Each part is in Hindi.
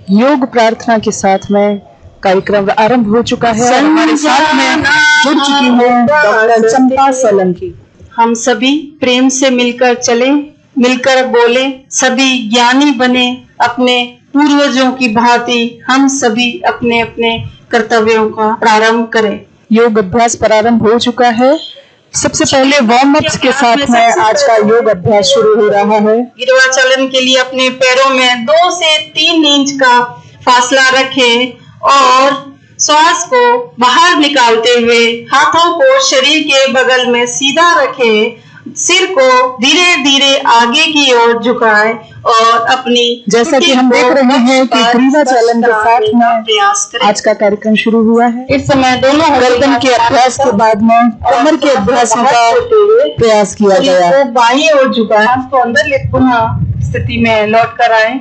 योग प्रार्थना के साथ में कार्यक्रम आरंभ हो चुका है। हमारे साथ में जुड़ चुकी है डॉक्टर चंपा सोलंकी। हम सभी प्रेम से मिलकर चले, मिलकर बोले, सभी ज्ञानी बने, अपने पूर्वजों की भांति हम सभी अपने अपने कर्तव्यों का प्रारंभ करें। योग अभ्यास प्रारंभ हो चुका है। सबसे पहले वार्म अप्स के साथ में आज का योग अभ्यास शुरू हो रहा है। गिरवाचलन के लिए अपने पैरों में 2 से 3 इंच का फासला रखें और श्वास को बाहर निकालते हुए हाथों को शरीर के बगल में सीधा रखें, सिर को धीरे धीरे आगे की ओर झुकाएं और अपनी जैसा कि हम देख रहे हैं कि ग्रीवाचलन के साथ में प्रयास करें। आज का कार्यक्रम शुरू हुआ है। इस समय दोनों गर्दन के अभ्यास के बाद में कमर के अभ्यासों का प्रयास किया गया। बाईं ओर झुकाएं, को अंदर ले पुनः स्थिति में लौट कर आए।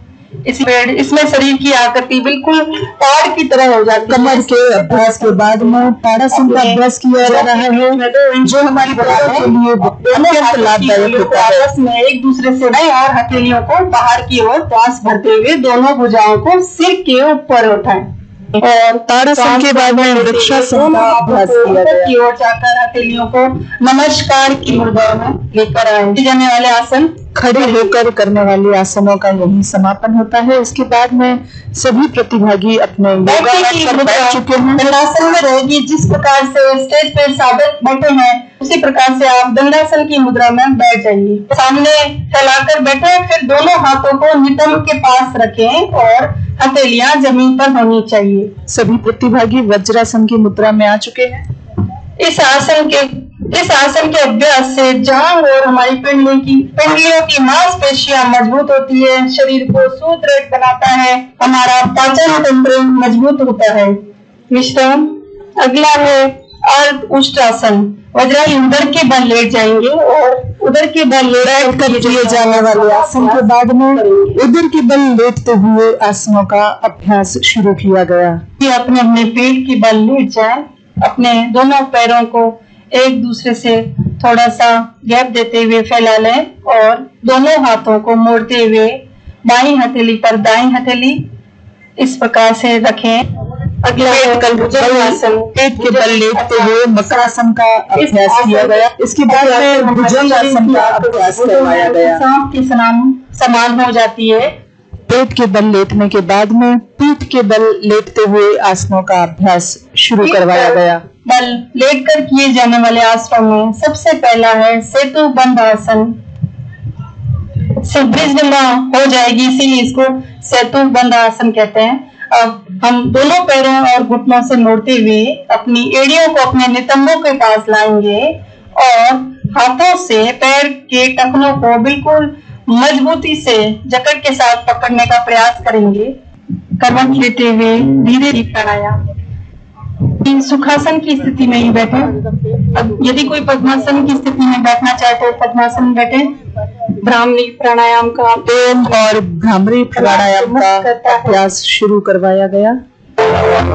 इसमें शरीर की आकृति बिल्कुल ताड़ की तरह हो जाती है। कमर के अभ्यास के बाद में ताड़ासन का अभ्यास किया जा रहा है, जो हमारी बॉडी के लिए अत्यंत लाभदायक होता है। आपस में एक दूसरे से और हथेलियों को बाहर की ओर श्वास भरते हुए दोनों भुजाओं को सिर के ऊपर उठाएं और ताड़ासन के बाद में वृक्षासन का अभ्यास किया गया। की ओर जाकर हथेलियों को नमस्कार की मुद्रा में लेकर आए जाने वाले आसन खड़े होकर करने वाले आसनों का यही समापन होता है। इसके बाद में सभी प्रतिभागी अपने योगासन पर बैठ चुके हैं। दंडासन में रहेगी। जिस प्रकार से स्टेज पर साधक बैठे हैं उसी प्रकार से आप दंडासन की मुद्रा में बैठ जाइए। सामने फैलाकर बैठे, फिर दोनों हाथों को नितंब के पास रखें और हथेलियां जमीन पर होनी चाहिए। सभी प्रतिभागी वज्रासन की मुद्रा में आ चुके हैं। इस आसन के अभ्यास से जांघ और हमारी पिंडलियों की मांसपेशियां मजबूत होती है, शरीर को सुदृढ़ बनाता है, हमारा पाचन तंत्र मजबूत होता है। विश्राम। अगला है अर्ध उष्ट्रासन। वज्रासन उदर के बल लेट जाएंगे और उदर के बल लेट कर किए जाने वाले आसन के बाद में उदर के बल लेटते हुए आसनों का अभ्यास शुरू किया गया। अपने अपने पेट के बल लेट जाए, अपने दोनों पैरों को एक दूसरे से थोड़ा सा गैप देते हुए फैला लें और दोनों हाथों को मोड़ते हुए बाईं हथेली पर दाईं हथेली इस प्रकार से रखें। अगला भुजंगासन। पेट के बल लेटते हुए मकरासन का अभ्यास किया गया। इसके बाद में भुजंगासन का अभ्यास करवाया गया। सांप के समान हो जाती है। पेट के बल लेटने के बाद में पीठ के बल लेटते हुए आसनों का अभ्यास शुरू करवाया गया। बल लेटकर किए जाने वाले आसनों में सबसे पहला है सेतु बंध आसन। ब्रिजभंगा हो जाएगी, इसीलिए इसको सेतु बंध आसन कहते हैं। अब हम दोनों पैरों और घुटनों से मोड़ते हुए अपनी एड़ियों को अपने नितंबों के पास लाएंगे और हाथों से पैर के टखनों को बिल्कुल मजबूती से जकड़ के साथ पकड़ने का प्रयास करेंगे। करवट लेते हुए धीरे धीरे प्राणायाम। सुखासन की स्थिति में ही बैठे। अब यदि कोई पद्मासन की स्थिति में बैठना चाहे तो पद्मासन में बैठे। भ्रामरी प्राणायाम का ओम और भ्रामरी प्राणायाम का अभ्यास शुरू करवाया गया।